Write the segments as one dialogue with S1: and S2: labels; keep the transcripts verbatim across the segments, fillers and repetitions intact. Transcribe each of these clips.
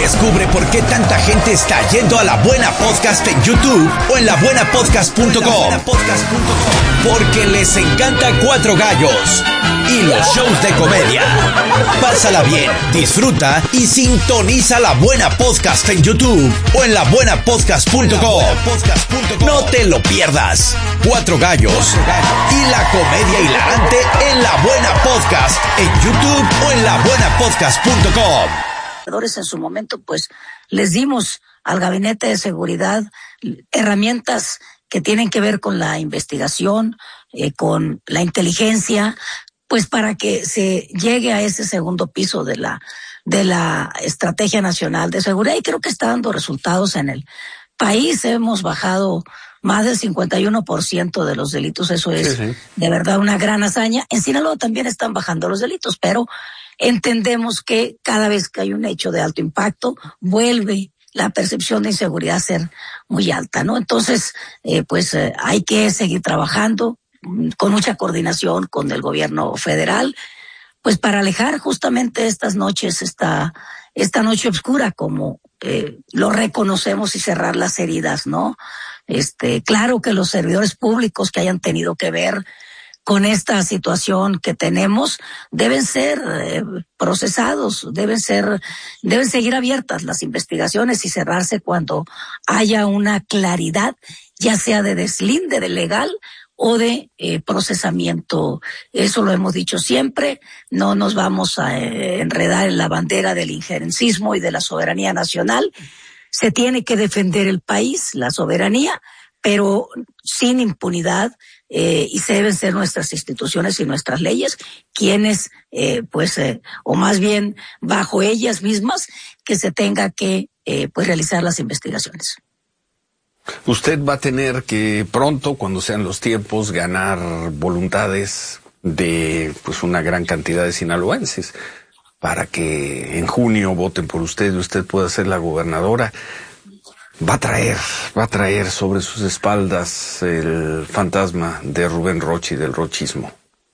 S1: Descubre por qué tanta gente está yendo a La Buena Podcast en YouTube o en la buena podcast punto com. Porque les encanta Cuatro Gallos y los shows de comedia. Pásala bien, disfruta y sintoniza La Buena Podcast en YouTube o en la buena podcast punto com. No te lo pierdas. Cuatro Gallos y la comedia hilarante en La Buena Podcast en YouTube o en la buena podcast punto com.
S2: En su momento, pues, les dimos al Gabinete de Seguridad herramientas que tienen que ver con la investigación, eh, con la inteligencia, pues para que se llegue a ese segundo piso de la de la Estrategia Nacional de Seguridad, y creo que está dando resultados en el país. Hemos bajado más del cincuenta y uno por ciento de los delitos, eso es sí, sí. de verdad una gran hazaña. En Sinaloa también están bajando los delitos, pero entendemos que cada vez que hay un hecho de alto impacto, vuelve la percepción de inseguridad a ser muy alta, ¿no? Entonces, eh, pues eh, hay que seguir trabajando con mucha coordinación con el gobierno federal, pues para alejar justamente estas noches, esta, esta noche oscura, como eh, lo reconocemos, y cerrar las heridas, ¿no? Este, claro que los servidores públicos que hayan tenido que ver con esta situación que tenemos deben ser eh, procesados, deben ser, deben seguir abiertas las investigaciones y cerrarse cuando haya una claridad, ya sea de deslinde de legal o de eh, procesamiento. Eso lo hemos dicho siempre, no nos vamos a eh, enredar en la bandera del injerencismo y de la soberanía nacional. Se tiene que defender el país, la soberanía, pero sin impunidad, eh, y se deben ser nuestras instituciones y nuestras leyes quienes, eh, pues, eh, o más bien bajo ellas mismas, que se tenga que, eh, pues, realizar las investigaciones.
S3: Usted va a tener que pronto, cuando sean los tiempos, ganar voluntades de, pues, una gran cantidad de sinaloenses para que en junio voten por usted y usted pueda ser la gobernadora. Va a traer, va a traer sobre sus espaldas el fantasma de Rubén Rocha y del rochismo.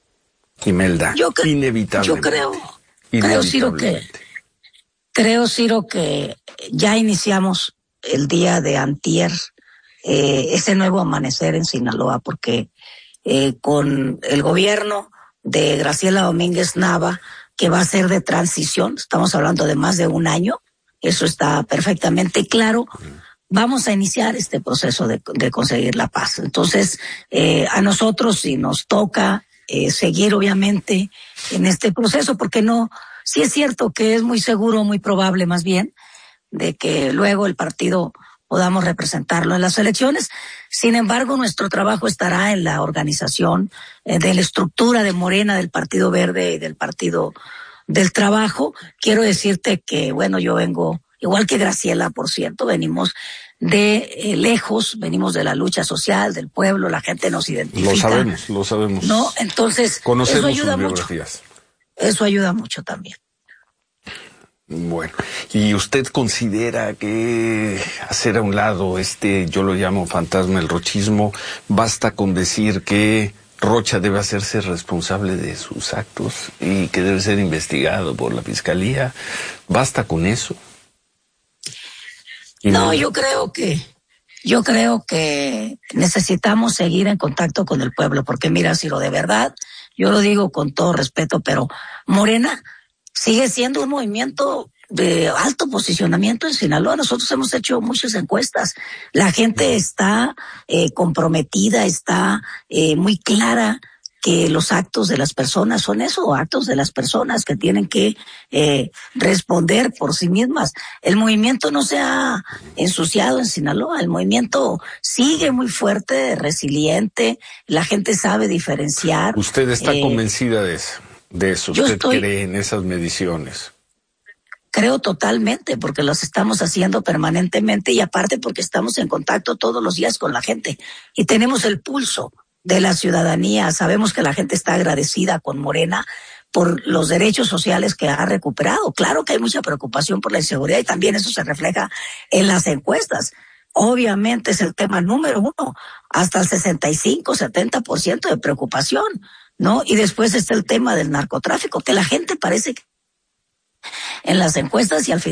S3: Imelda,
S2: yo cre-
S3: inevitablemente.
S2: Yo creo, creo, Ciro, que, creo, Ciro, que ya iniciamos el día de antier, eh, ese nuevo amanecer en Sinaloa, porque eh, con el gobierno de Graciela Domínguez Nava, que va a ser de transición, estamos hablando de más de un año, eso está perfectamente claro. Vamos a iniciar este proceso de, de conseguir la paz. Entonces, eh, a nosotros si nos toca eh, seguir obviamente en este proceso, porque no, sí es cierto que es muy seguro, muy probable más bien, de que luego el partido podamos representarlo en las elecciones. Sin embargo, nuestro trabajo estará en la organización eh, de la estructura de Morena, del Partido Verde y del Partido del Trabajo. Quiero decirte que, bueno, yo vengo, igual que Graciela, por cierto, venimos de eh, lejos, venimos de la lucha social, del pueblo, la gente nos identifica.
S3: Lo sabemos, lo sabemos.
S2: No, entonces,
S3: conocemos
S2: eso ayuda
S3: sus
S2: mucho.
S3: biografías.
S2: Eso ayuda mucho también.
S3: Bueno, ¿y usted considera que hacer a un lado este, yo lo llamo fantasma del rochismo, basta con decir que Rocha debe hacerse responsable de sus actos y que debe ser investigado por la fiscalía? ¿Basta con eso?
S2: No, yo creo que, yo creo que necesitamos seguir en contacto con el pueblo, porque mira, Ciro, de verdad, yo lo digo con todo respeto, pero Morena sigue siendo un movimiento de alto posicionamiento en Sinaloa. Nosotros hemos hecho muchas encuestas. La gente está eh, comprometida, está eh, muy clara que los actos de las personas son eso, actos de las personas que tienen que eh, responder por sí mismas. El movimiento no se ha ensuciado en Sinaloa, el movimiento sigue muy fuerte, resiliente, la gente sabe diferenciar.
S3: ¿Usted está
S2: eh,
S3: convencida de eso? De eso, ¿usted estoy, cree en esas mediciones?
S2: Creo totalmente, porque los estamos haciendo permanentemente y aparte porque estamos en contacto todos los días con la gente y tenemos el pulso de la ciudadanía. Sabemos que la gente está agradecida con Morena por los derechos sociales que ha recuperado. Claro que hay mucha preocupación por la inseguridad y también eso se refleja en las encuestas. Obviamente es el tema número uno, hasta el sesenta y cinco, setenta por ciento de preocupación, ¿no? Y después está el tema del narcotráfico, que la gente parece que en las encuestas y al final